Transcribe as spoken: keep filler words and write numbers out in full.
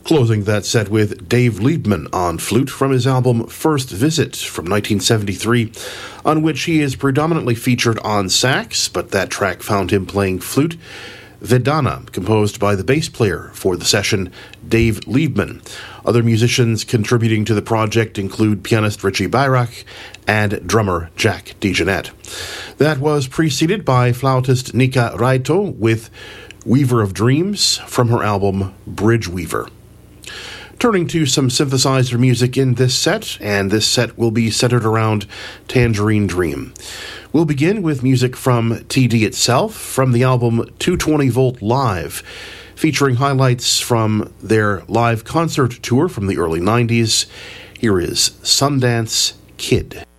Closing that set with Dave Liebman on flute from his album First Visit from nineteen seventy-three, on which he is predominantly featured on sax, but that track found him playing flute. Vedana, composed by the bass player for the session, Dave Liebman. Other musicians contributing to the project include pianist Richie Bayrak and drummer Jack DeJohnette. That was preceded by flautist Nika Raito with Weaver of Dreams from her album Bridge Weaver. Turning to some synthesizer music in this set, and this set will be centered around Tangerine Dream. We'll begin with music from T D itself, from the album two twenty volt Live, featuring highlights from their live concert tour from the early nineties. Here is Sundance Kid.